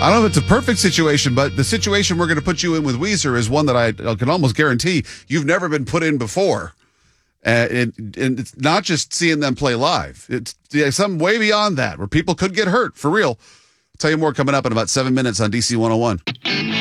I don't know if it's a perfect situation, but the situation we're going to put you in with Weezer is one that I can almost guarantee you've never been put in before. And it's not just seeing them play live. It's something way beyond that, where people could get hurt, for real. I'll tell you more coming up in about 7 minutes on DC 101.